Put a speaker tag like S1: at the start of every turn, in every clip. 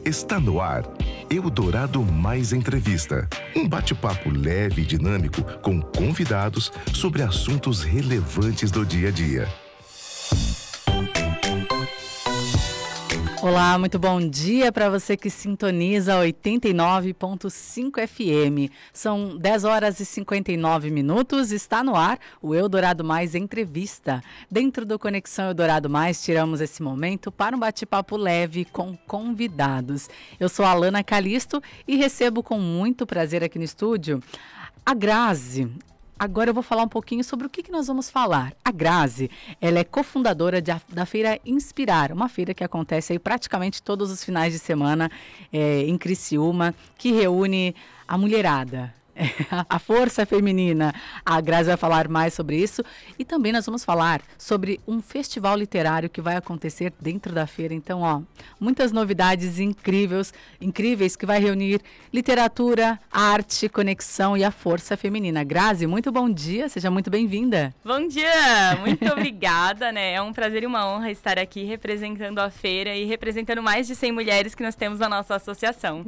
S1: Está no ar Eldorado Mais Entrevista. Um bate-papo leve e dinâmico com convidados sobre assuntos relevantes do dia a dia.
S2: Olá, muito bom dia para você que sintoniza 89.5 FM. São 10 horas e 59 minutos, está no ar o Eldorado Mais Entrevista. Dentro do Conexão Eldorado Mais, tiramos esse momento para um bate-papo leve com convidados. Eu sou a Alana Calisto e recebo com muito prazer aqui no estúdio a Grazi. Agora eu vou falar um pouquinho sobre o que nós vamos falar. A Grazi, ela é cofundadora da Feira Inspirar, uma feira que acontece aí praticamente todos os finais de semana em Criciúma, que reúne a mulherada. A força feminina. A Grazi vai falar mais sobre isso e também nós vamos falar sobre um festival literário que vai acontecer dentro da feira. Então, muitas novidades incríveis que vai reunir literatura, arte, conexão e a força feminina. Grazi, muito bom dia, seja muito bem-vinda.
S3: Bom dia, muito obrigada, né? É um prazer e uma honra estar aqui representando a feira e representando mais de 100 mulheres que nós temos na nossa associação.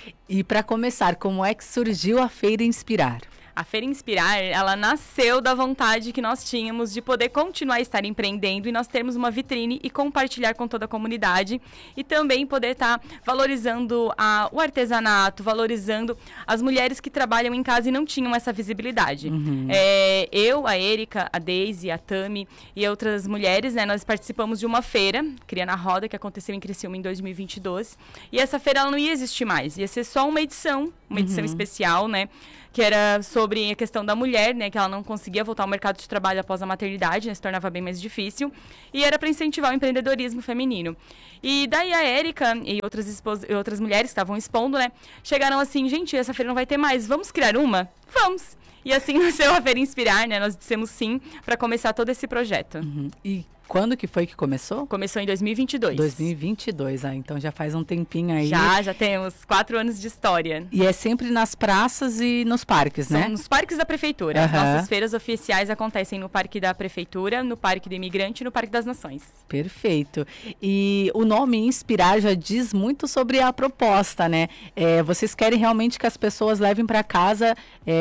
S2: E para começar, como é que surgiu a Feira Inspirar?
S3: A Feira Inspirar, ela nasceu da vontade que nós tínhamos de poder continuar a estar empreendendo e nós termos uma vitrine e compartilhar com toda a comunidade e também poder estar valorizando o artesanato, valorizando as mulheres que trabalham em casa e não tinham essa visibilidade. Uhum. Eu, a Érica, a Deise, a Tami e outras mulheres, né, nós participamos de uma feira, Cria na Roda, que aconteceu em Criciúma em 2022 e essa feira ela não ia existir mais, ia ser só uma edição especial, né? Que era sobre a questão da mulher, né, que ela não conseguia voltar ao mercado de trabalho após a maternidade, né, se tornava bem mais difícil, e era para incentivar o empreendedorismo feminino. E daí a Érica e outras mulheres que estavam expondo, né, chegaram assim, gente, essa feira não vai ter mais, vamos criar uma? Vamos! E assim nasceu a Feira Inspirar, né, nós dissemos sim para começar todo esse projeto.
S2: Uhum. E quando que foi que começou?
S3: Começou em 2022.
S2: 2022, então já faz um tempinho aí.
S3: Já temos 4 anos de história.
S2: E é sempre nas praças e nos parques, né?
S3: São nos parques da Prefeitura. As nossas feiras oficiais acontecem no Parque da Prefeitura, no Parque do Imigrante e no Parque das Nações.
S2: Perfeito. E o nome Inspirar já diz muito sobre a proposta, né? Vocês querem realmente que as pessoas levem para casa,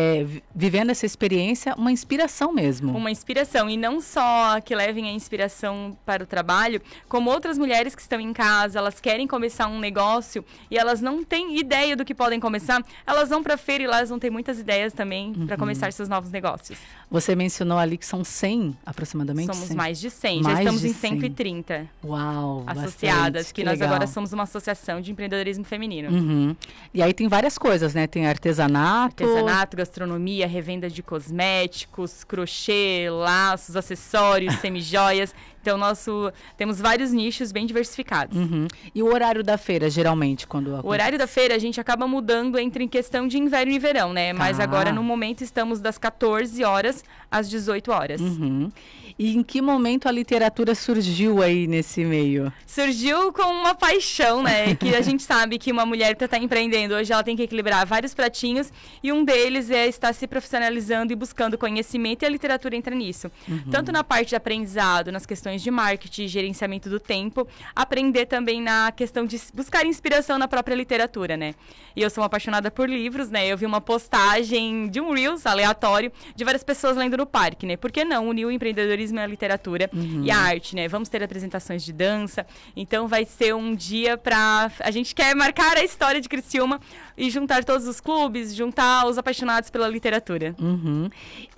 S2: vivendo essa experiência, uma inspiração mesmo.
S3: Uma inspiração, e não só que levem a inspiração para o trabalho, como outras mulheres que estão em casa, elas querem começar um negócio e elas não têm ideia do que podem começar, elas vão para a feira e lá elas vão ter muitas ideias também para começar seus novos negócios.
S2: Você mencionou ali que são 100 aproximadamente?
S3: Somos 100. Mais de 100,
S2: mais
S3: já estamos
S2: de
S3: em
S2: 100.
S3: 130
S2: bastante,
S3: associadas, que nós
S2: legal.
S3: Agora somos uma associação de empreendedorismo feminino.
S2: Uhum. E aí tem várias coisas, né? Tem artesanato,
S3: gastronomia, revenda de cosméticos, crochê, laços, acessórios, semijoias. Então, temos vários nichos bem diversificados.
S2: Uhum. E o horário da feira, geralmente, quando acontece?
S3: O horário da feira, a gente acaba mudando em questão de inverno e verão, né? Mas agora, no momento, estamos das 14 horas às 18 horas.
S2: Uhum. E em que momento a literatura surgiu aí nesse meio?
S3: Surgiu com uma paixão, né? Que a gente sabe que uma mulher que está empreendendo hoje, ela tem que equilibrar vários pratinhos e um deles é estar se profissionalizando e buscando conhecimento, e a literatura entra nisso. Uhum. Tanto na parte de aprendizado, nas questões de marketing, gerenciamento do tempo, aprender também na questão de buscar inspiração na própria literatura, né? E eu sou uma apaixonada por livros, né? Eu vi uma postagem de um Reels aleatório de várias pessoas lendo no parque, né? Por que não unir o empreendedorismo e a literatura e a arte, né? Vamos ter apresentações de dança, então vai ser um dia a gente quer marcar a história de Criciúma e juntar todos os clubes, juntar os apaixonados pela literatura.
S2: Uhum.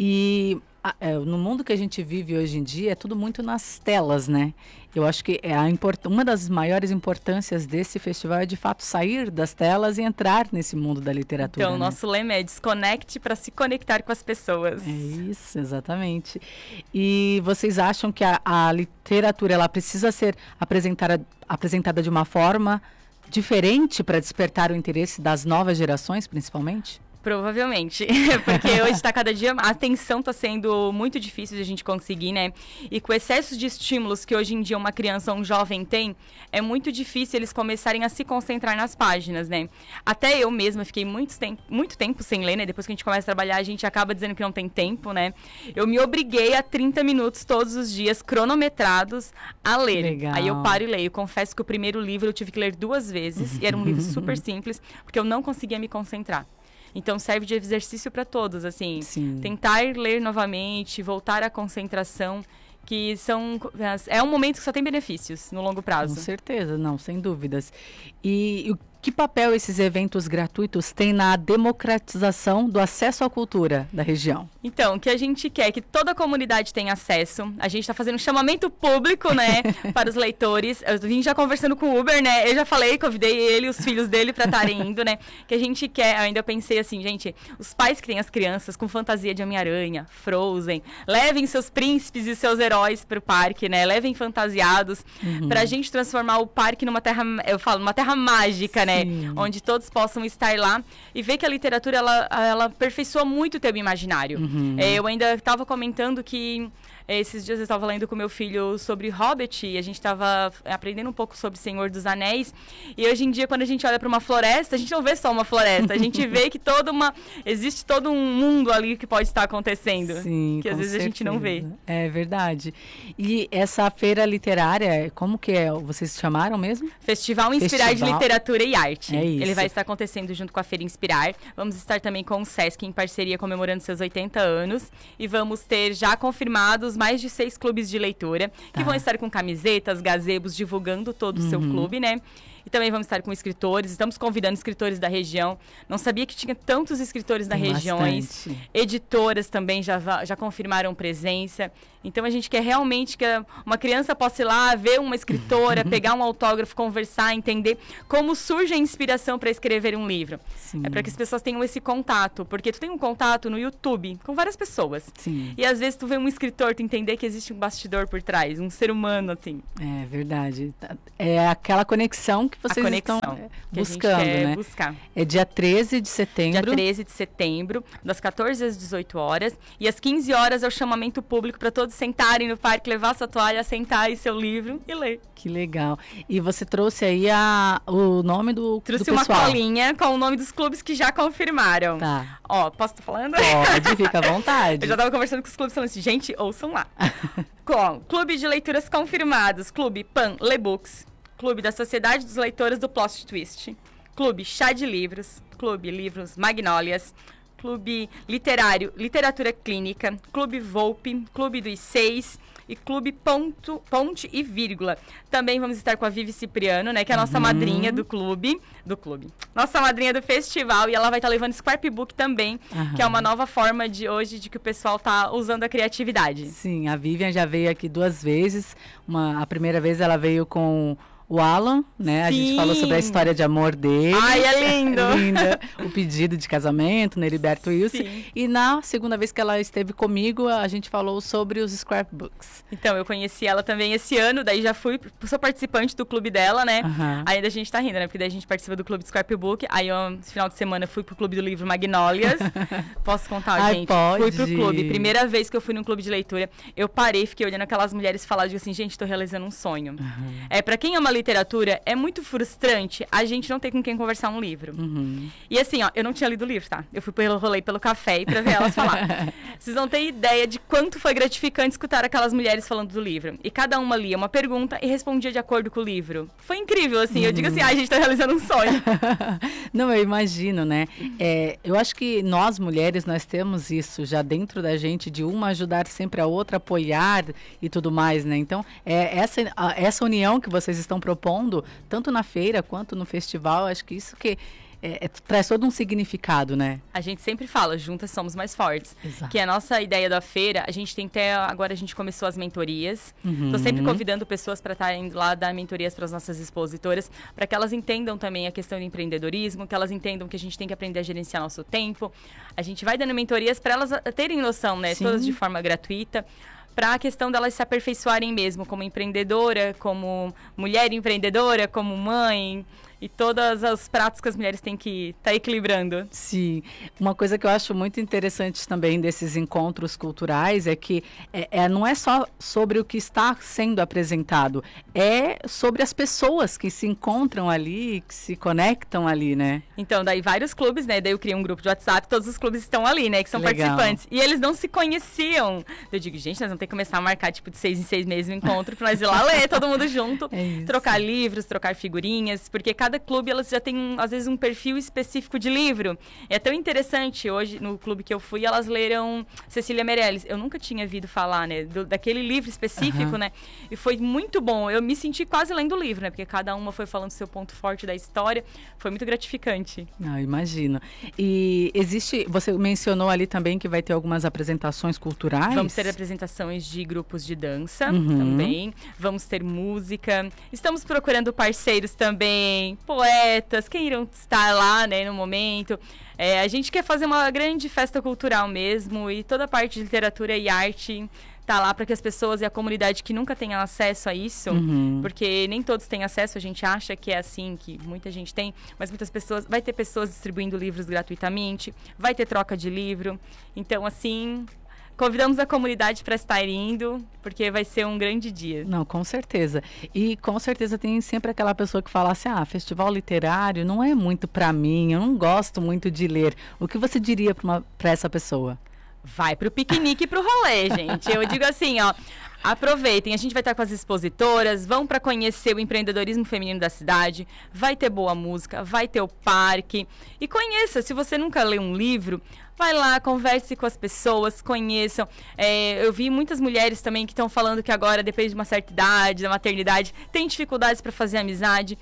S2: E no mundo que a gente vive hoje em dia, é tudo muito nas telas, né? Eu acho que uma das maiores importâncias desse festival é, de fato, sair das telas e entrar nesse mundo da literatura.
S3: Então,
S2: né?
S3: Nosso lema é desconecte para se conectar com as pessoas.
S2: É isso, exatamente. E vocês acham que a literatura ela precisa ser apresentada de uma forma diferente para despertar o interesse das novas gerações, principalmente?
S3: Provavelmente, porque hoje está cada dia, a atenção está sendo muito difícil de a gente conseguir, né? E com o excesso de estímulos que hoje em dia uma criança ou um jovem tem, é muito difícil eles começarem a se concentrar nas páginas, né? Até eu mesma fiquei muito tempo sem ler, né? Depois que a gente começa a trabalhar, a gente acaba dizendo que não tem tempo, né? Eu me obriguei a 30 minutos todos os dias, cronometrados, a ler.
S2: Legal.
S3: Aí eu paro e leio. Confesso que o primeiro livro eu tive que ler 2 vezes, e era um livro super simples, porque eu não conseguia me concentrar. Então, serve de exercício para todos, assim.
S2: Sim.
S3: Tentar ler novamente, voltar à concentração, que é um momento que só tem benefícios no longo prazo.
S2: Com certeza, não, sem dúvidas. E que papel esses eventos gratuitos têm na democratização do acesso à cultura da região?
S3: Então, o que a gente quer é que toda a comunidade tenha acesso. A gente está fazendo um chamamento público, né, para os leitores. Eu vim já conversando com o Uber, né? Eu já falei, convidei ele e os filhos dele para estarem indo, né? Que a gente quer, eu ainda pensei assim, gente, os pais que têm as crianças com fantasia de Homem-Aranha, Frozen, levem seus príncipes e seus heróis para o parque, né? Levem fantasiados, para a gente transformar o parque numa terra, eu falo, numa terra mágica, né? Onde todos possam estar lá e ver que a literatura, ela aperfeiçoa muito o teu imaginário. Eu ainda estava comentando que esses dias eu estava lendo com meu filho sobre Hobbit e a gente estava aprendendo um pouco sobre Senhor dos Anéis. E hoje em dia, quando a gente olha para uma floresta, a gente não vê só uma floresta, a gente vê que existe todo um mundo ali que pode estar acontecendo.
S2: Sim,
S3: que às vezes
S2: certeza.
S3: A gente não vê.
S2: É verdade. E essa feira literária, como que é? Vocês chamaram mesmo?
S3: Festival Inspirar de Literatura e Arte.
S2: É isso.
S3: Ele vai estar acontecendo junto com a Feira Inspirar. Vamos estar também com o Sesc em parceria comemorando seus 80 anos. E vamos ter já confirmados mais de 6 clubes de leitura, que vão estar com camisetas, gazebos, divulgando todo o seu clube, né? E também vamos estar com escritores, estamos convidando escritores da região. Não sabia que tinha tantos escritores da região. Editoras também já confirmaram presença. Então a gente quer realmente que uma criança possa ir lá, ver uma escritora, pegar um autógrafo, conversar, entender como surge a inspiração para escrever um livro.
S2: Sim.
S3: É para que as pessoas tenham esse contato, porque tu tem um contato no YouTube com várias pessoas.
S2: Sim.
S3: E às vezes tu vê um escritor, tu entender que existe um bastidor por trás, um ser humano, assim.
S2: É verdade. É aquela conexão que vocês estão buscando,
S3: a gente quer
S2: né?
S3: buscar.
S2: É dia 13 de setembro.
S3: Dia 13 de setembro, das 14 às 18 horas. E às 15 horas é o chamamento público para todos sentarem no parque, levar sua toalha, sentar e seu livro e ler.
S2: Que legal. E você trouxe aí o nome do
S3: Trouxe
S2: pessoal.
S3: Uma colinha com o nome dos clubes que já confirmaram.
S2: Tá.
S3: Ó, posso estar falando?
S2: Pode, fica à vontade.
S3: Eu já estava conversando com os clubes falando assim, gente, ouçam lá. Com Clube de Leituras Confirmados, Clube Pan Lebooks, Clube da Sociedade dos Leitores do Plot Twist, Clube Chá de Livros, Clube Livros Magnólias, Clube Literário Literatura Clínica, Clube Volpe, Clube dos 6 e Clube Ponte e Vírgula. Também vamos estar com a Vivi Cipriano, né, que é a nossa madrinha do clube. Nossa madrinha do festival, e ela vai estar levando scrapbook também, que é uma nova forma de hoje de que o pessoal tá usando a criatividade.
S2: Sim, a Vivian já veio aqui 2 vezes. A primeira vez ela veio com o Alan, né? Sim. A gente falou sobre a história de amor dele.
S3: Ai, é lindo!
S2: Linda. O pedido de casamento, né? Heriberto Wilson. E na segunda vez que ela esteve comigo, a gente falou sobre os scrapbooks.
S3: Então, eu conheci ela também esse ano, daí já sou participante do clube dela, né? Aí a gente tá rindo, né? Porque daí a gente participa do clube de scrapbook. Aí, esse final de semana, fui pro clube do livro Magnólias. Posso contar, gente?
S2: Pode.
S3: Fui pro clube. Primeira vez que eu fui num clube de leitura, eu parei, fiquei olhando aquelas mulheres falar, digo assim, gente, tô realizando um sonho. Pra quem ama literatura, é muito frustrante a gente não ter com quem conversar um livro. E assim, ó, eu não tinha lido o livro, tá? Eu fui rolei pelo café pra ver elas falar. Vocês não têm ideia de quanto foi gratificante escutar aquelas mulheres falando do livro. E cada uma lia uma pergunta e respondia de acordo com o livro. Foi incrível, assim. Eu digo assim, a gente tá realizando um sonho.
S2: Não, eu imagino, né? Eu acho que nós, mulheres, nós temos isso já dentro da gente, de uma ajudar sempre a outra, apoiar e tudo mais, né? Então, essa união que vocês estão propondo, tanto na feira quanto no festival, acho que isso que traz todo um significado, né?
S3: A gente sempre fala, juntas somos mais fortes.
S2: Exato.
S3: Que a nossa ideia da feira, a gente tem agora a gente começou as mentorias. Tô sempre convidando pessoas para estarem lá dar mentorias para as nossas expositoras, para que elas entendam também a questão do empreendedorismo, que elas entendam que a gente tem que aprender a gerenciar nosso tempo. A gente vai dando mentorias para elas terem noção, né?
S2: Sim.
S3: Todas de forma gratuita, para a questão delas se aperfeiçoarem mesmo como empreendedora, como mulher empreendedora, como mãe. e todos os pratos que as mulheres têm que estar equilibrando.
S2: Sim, uma coisa que eu acho muito interessante também desses encontros culturais é que não é só sobre o que está sendo apresentado, é sobre as pessoas que se encontram ali, que se conectam ali, né?
S3: Então, daí vários clubes, né? Daí eu criei um grupo de WhatsApp, todos os clubes estão ali, né? Que são
S2: Legal.
S3: participantes. E eles não se conheciam. Eu digo, gente, nós vamos ter que começar a marcar, tipo, de 6 em 6 meses um encontro pra nós ir lá ler todo mundo junto. Trocar livros, trocar figurinhas, porque cada clube, elas já tem, às vezes, um perfil específico de livro. É tão interessante, hoje, no clube que eu fui, elas leram Cecília Meirelles. Eu nunca tinha ouvido falar, né? Daquele livro específico, né? E foi muito bom. Eu me senti quase lendo o livro, né? Porque cada uma foi falando seu ponto forte da história. Foi muito gratificante.
S2: Ah, imagino. E você mencionou ali também que vai ter algumas apresentações culturais?
S3: Vamos ter apresentações de grupos de dança também. Vamos ter música. Estamos procurando parceiros também, poetas, quem irão estar lá, né, no momento. A gente quer fazer uma grande festa cultural mesmo e toda a parte de literatura e arte tá lá para que as pessoas e a comunidade que nunca tenham acesso a isso, porque nem todos têm acesso, a gente acha que é assim, que muita gente tem, mas muitas pessoas, vai ter pessoas distribuindo livros gratuitamente, vai ter troca de livro, então assim, convidamos a comunidade para estar indo, porque vai ser um grande dia.
S2: Não, com certeza. E com certeza tem sempre aquela pessoa que fala assim, festival literário não é muito para mim, eu não gosto muito de ler. O que você diria para essa pessoa?
S3: Vai pro piquenique e pro rolê, gente. Eu digo assim, aproveitem, a gente vai estar com as expositoras, vão para conhecer o empreendedorismo feminino da cidade, vai ter boa música, vai ter o parque. E conheça, se você nunca leu um livro, vai lá, converse com as pessoas, conheçam. Eu vi muitas mulheres também que estão falando que agora, depois de uma certa idade, da maternidade, tem dificuldades para fazer amizade.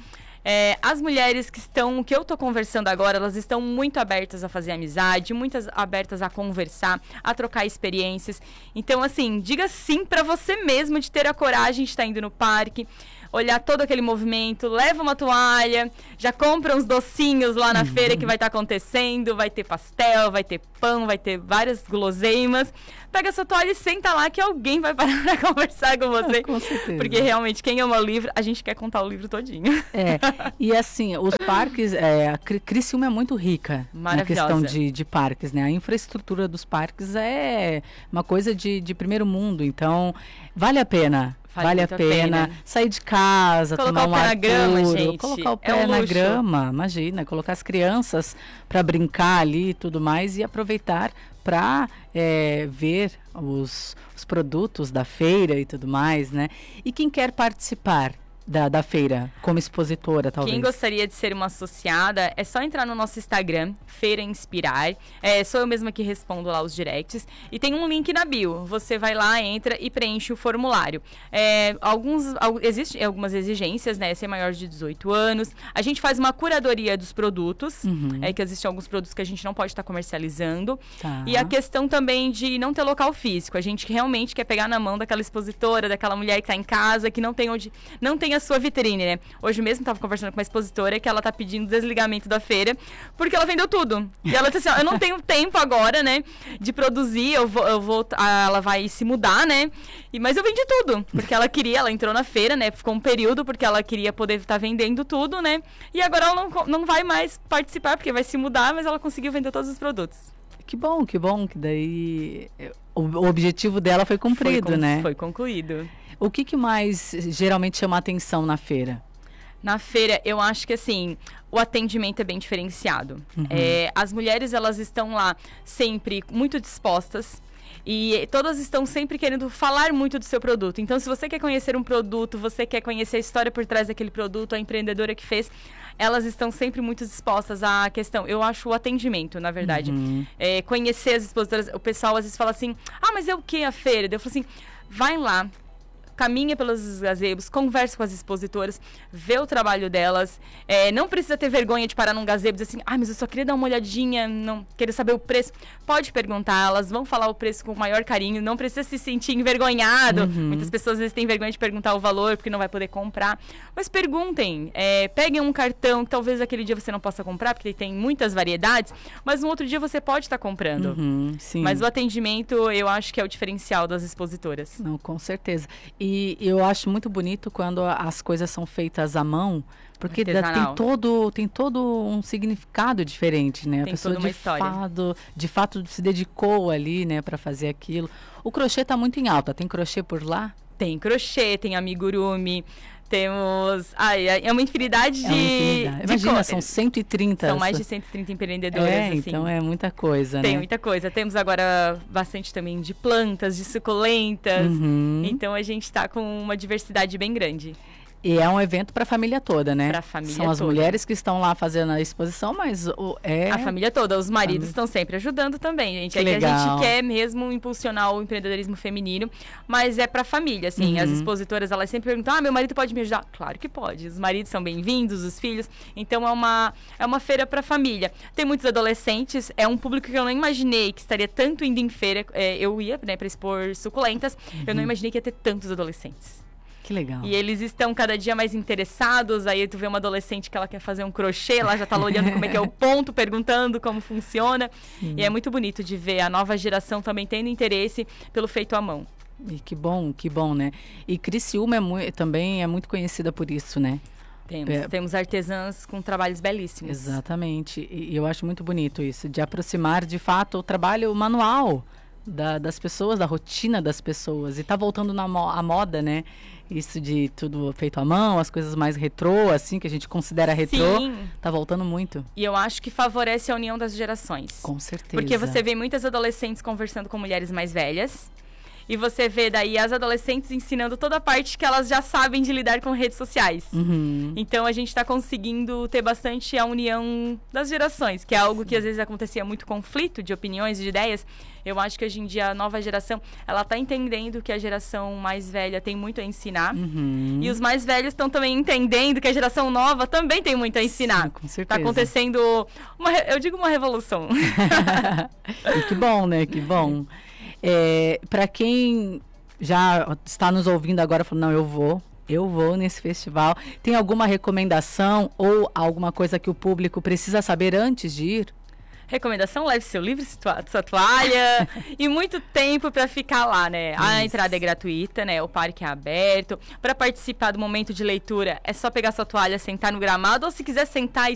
S3: As mulheres que eu tô conversando agora, elas estão muito abertas a fazer amizade, muitas abertas a conversar, a trocar experiências. Então, assim, diga sim para você mesmo de ter a coragem de estar indo no parque, olhar todo aquele movimento, leva uma toalha, já compra uns docinhos lá na feira que vai estar acontecendo, vai ter pastel, vai ter pão, vai ter várias guloseimas. Pega sua toalha e senta lá que alguém vai parar para conversar com você.
S2: Com certeza.
S3: Porque realmente, quem ama o livro, a gente quer contar o livro todinho.
S2: E assim, os parques, a Criciúma é muito rica na questão de parques, né? A infraestrutura dos parques é uma coisa de primeiro mundo, então vale a pena. Vale a pena sair de casa,
S3: colocar
S2: tomar um ar puro,
S3: colocar
S2: o pé na grama, imagina, colocar as crianças para brincar ali e tudo mais e aproveitar para ver os produtos da feira e tudo mais, né? E quem quer participar da feira, como expositora, talvez?
S3: Quem gostaria de ser uma associada, é só entrar no nosso Instagram, Feira Inspirar. Sou eu mesma que respondo lá os directs. E tem um link na bio. Você vai lá, entra e preenche o formulário. Existem algumas exigências, né? Ser maior de 18 anos. A gente faz uma curadoria dos produtos. Que existem alguns produtos que a gente não pode estar comercializando.
S2: Tá.
S3: E a questão também de não ter local físico. A gente realmente quer pegar na mão daquela expositora, daquela mulher que está em casa, que não tem a sua vitrine, né? Hoje mesmo estava conversando com uma expositora que ela tá pedindo desligamento da feira porque ela vendeu tudo. E ela disse assim, eu não tenho tempo agora, né, de produzir, ela vai se mudar, né? Mas eu vendi tudo, porque ela entrou na feira, né? Ficou um período porque ela queria poder estar vendendo tudo, né? E agora ela não vai mais participar porque vai se mudar, mas ela conseguiu vender todos os produtos.
S2: Que bom, que daí o objetivo dela foi cumprido, né?
S3: Foi concluído.
S2: O que mais geralmente chama a atenção na feira?
S3: Na feira, eu acho que assim, o atendimento é bem diferenciado. As mulheres, elas estão lá sempre muito dispostas. E todas estão sempre querendo falar muito do seu produto. Então, se você quer conhecer um produto, você quer conhecer a história por trás daquele produto, a empreendedora que fez, elas estão sempre muito dispostas à questão. Eu acho o atendimento, na verdade. Conhecer as expositoras. O pessoal às vezes fala assim, mas é o que a feira? Eu falo assim, vai lá. Caminha pelos gazebos, conversa com as expositoras, vê o trabalho delas. Não precisa ter vergonha de parar num gazebo e dizer assim, mas eu só queria dar uma olhadinha, não queria saber o preço. Pode perguntar, elas vão falar o preço com o maior carinho, não precisa se sentir envergonhado. Muitas pessoas às vezes têm vergonha de perguntar o valor porque não vai poder comprar. Mas perguntem, peguem um cartão que talvez aquele dia você não possa comprar, porque tem muitas variedades, mas no outro dia você pode estar comprando.
S2: Sim.
S3: Mas o atendimento, eu acho que é o diferencial das expositoras.
S2: Não, com certeza. E eu acho muito bonito quando as coisas são feitas à mão, Porque
S3: artesanal.
S2: tem todo um significado diferente, né?
S3: Tem
S2: a pessoa
S3: toda uma história.
S2: de fato se dedicou ali, né, para fazer aquilo. O crochê está muito em alta. Tem crochê por lá?
S3: Tem crochê, tem amigurumi, temos... é uma infinidade de...
S2: Imagina, são 130.
S3: São mais de 130 empreendedoras, assim.
S2: Então é muita coisa,
S3: Tem
S2: né?
S3: muita coisa. Temos agora bastante também de plantas, de suculentas. Então a gente está com uma diversidade bem grande.
S2: E é um evento para a família toda, né?
S3: Para a família toda.
S2: São as mulheres que estão lá fazendo a exposição, mas
S3: A família toda. Os maridos estão sempre ajudando também, gente. É que a gente quer mesmo impulsionar o empreendedorismo feminino, mas é para a família, assim. As expositoras, elas sempre perguntam, meu marido pode me ajudar? Claro que pode. Os maridos são bem-vindos, os filhos. Então é uma feira para a família. Tem muitos adolescentes, é um público que eu não imaginei que estaria tanto indo em feira. Eu ia, né, para expor suculentas, eu não imaginei que ia ter tantos adolescentes.
S2: Que legal.
S3: E eles estão cada dia mais interessados. Aí tu vê uma adolescente que ela quer fazer um crochê, ela já tá olhando como é que é o ponto, perguntando como funciona. Sim. E é muito bonito de ver a nova geração também tendo interesse pelo feito à mão.
S2: E que bom, né? E Criciúma também é muito conhecida por isso, né?
S3: Temos artesãs com trabalhos belíssimos.
S2: Exatamente. E eu acho muito bonito isso, de aproximar de fato o trabalho manual das pessoas, da rotina das pessoas. E tá voltando à moda, né? Isso de tudo feito à mão, as coisas mais retrô, assim, que a gente considera retrô.
S3: Sim.
S2: Tá voltando muito.
S3: E eu acho que favorece a união das gerações.
S2: Com certeza.
S3: Porque você vê muitas adolescentes conversando com mulheres mais velhas. E você vê daí as adolescentes ensinando toda a parte que elas já sabem de lidar com redes sociais. Então a gente está conseguindo ter bastante a união das gerações, que é algo que às vezes acontecia muito conflito de opiniões e de ideias. Eu acho que hoje em dia a nova geração, ela está entendendo que a geração mais velha tem muito a ensinar. E os mais velhos estão também entendendo que a geração nova também tem muito a ensinar.
S2: Sim, com certeza.
S3: Está acontecendo, uma revolução.
S2: E que bom, né? Que bom. Para quem já está nos ouvindo agora, falando, não, eu vou nesse festival. Tem alguma recomendação ou alguma coisa que o público precisa saber antes de ir?
S3: Recomendação, leve seu livro, sua toalha e muito tempo para ficar lá, né? A entrada é gratuita, né? O parque é aberto. Para participar do momento de leitura, é só pegar sua toalha, sentar no gramado, ou se quiser sentar e